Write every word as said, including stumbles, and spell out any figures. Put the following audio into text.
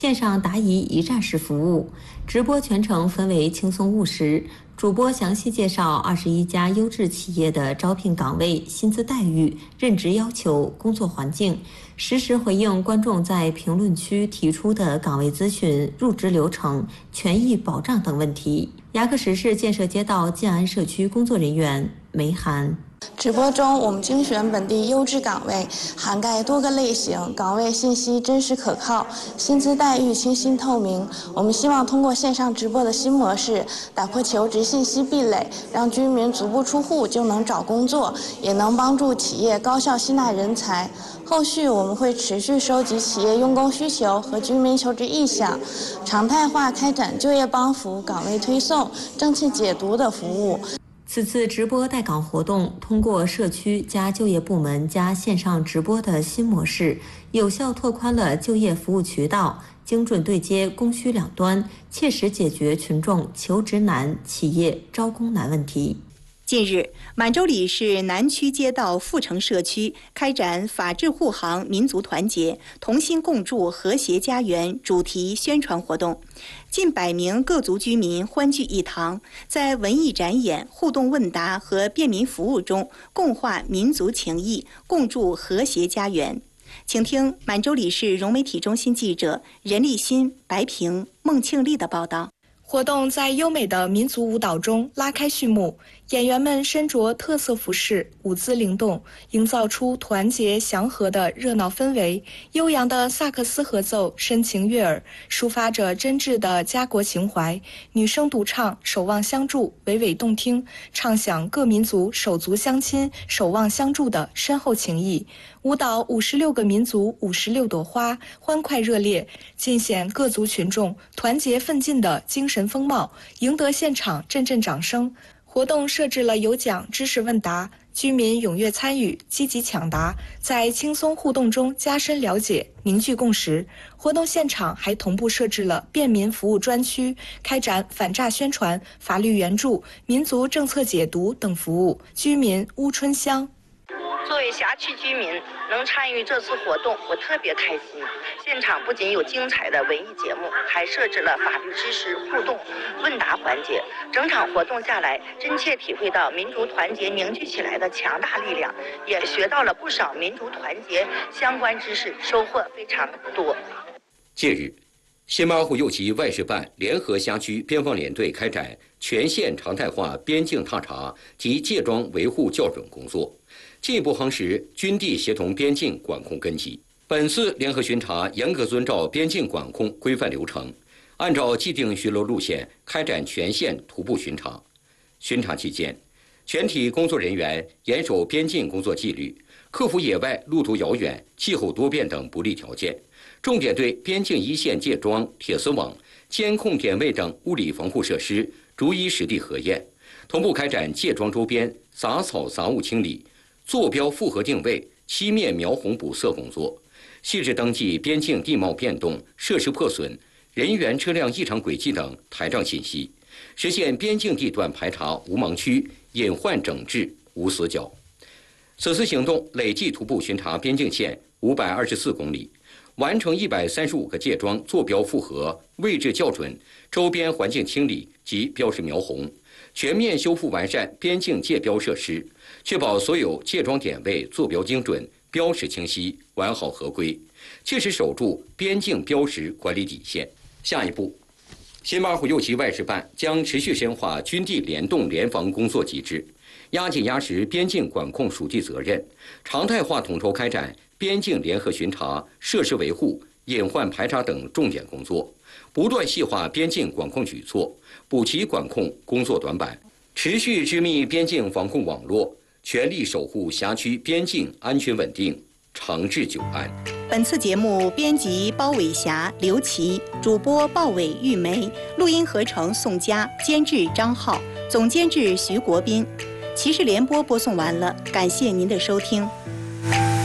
线上答疑一站式服务，直播全程氛围轻松务实。主播详细介绍二十一家优质企业的招聘岗位、薪资待遇、任职要求、工作环境，实时回应观众在评论区提出的岗位咨询、入职流程、权益保障等问题。牙克石市建设街道建安社区工作人员梅涵。 直播中，我们精选本地优质岗位，涵盖多个类型，岗位信息真实可靠，薪资待遇清晰透明。我们希望通过线上直播的新模式，打破求职信息壁垒，让居民足不出户就能找工作，也能帮助企业高效吸纳人才。后续我们会持续收集企业用工需求和居民求职意向，常态化开展就业帮扶、岗位推送、政策解读的服务。 此次直播带岗活动通过社区加就业部门加线上直播的新模式，有效拓宽了就业服务渠道，精准对接供需两端，切实解决群众求职难、企业招工难问题。 近日，满洲里市南区街道富城社区开展法治护航、民族团结、同心共筑和谐家园主题宣传活动，近百名各族居民欢聚一堂，在文艺展演、互动问答和便民服务中共话民族情谊，共筑和谐家园。请听满洲里市融媒体中心记者任立新、白平、孟庆丽的报道。 活动在优美的民族舞蹈中拉开序幕，演员们身着特色服饰，舞姿灵动，营造出团结祥和的热闹氛围。悠扬的萨克斯合奏深情悦耳，抒发着真挚的家国情怀。女声独唱，守望相助，娓娓动听，唱响各民族手足相亲、守望相助的深厚情谊。舞蹈五十六个民族五十六朵花，欢快热烈，尽显各族群众团结奋进的精神风貌，赢得现场阵阵掌声。活动设置了有奖知识问答，居民踊跃参与，积极抢答，在轻松互动中加深了解，凝聚共识。活动现场还同步设置了便民服务专区，开展反诈宣传、法律援助、民族政策解读等服务。居民乌春香。 作为辖区居民，能参与这次活动，我特别开心。现场不仅有精彩的文艺节目，还设置了法律知识互动问答环节。整场活动下来，真切体会到民族团结凝聚起来的强大力量，也学到了不少民族团结相关知识，收获非常多。 近日，新马户右旗外事办联合辖区边防联队开展全县常态化边境踏查及借庄维护校准工作，进一步夯实军地协同边境管控根基。本次联合巡查严格遵照边境管控规范流程，按照既定巡逻路线开展全线徒步巡查。巡查期间，全体工作人员严守边境工作纪律，克服野外路途遥远、气候多变等不利条件，重点对边境一线界桩、铁丝网、监控点位等物理防护设施逐一实地核验，同步开展界桩周边杂草杂物清理、坐标复核定位、漆面描红补色工作，细致登记边境地貌变动、设施破损、人员车辆异常轨迹等台账信息，实现边境地段排查无盲区、隐患整治无死角。此次行动累计徒步巡查边境线五百二十四公里，完成一百三十五个界桩坐标复核、位置校准、周边环境清理及标识描红，全面修复完善边境界标设施，确保所有界桩点位坐标精准、标识清晰、完好合规，切实守住边境标识管理底线。下一步，新马户右旗外事办将持续深化军地联动联防工作机制，压紧压实边境管控属地责任，常态化统筹开展边境联合巡查、设施维护、隐患排查等重点工作，不断细化边境管控举措，补齐管控工作短板，持续织密边境防控网络，全力守护辖区边境安全稳定，长治久安。 本次节目编辑包伟霞、刘琦，主播鲍伟、玉梅，录音合成宋佳，监制张浩，总监制徐国斌。骑士联播播送完了，感谢您的收听。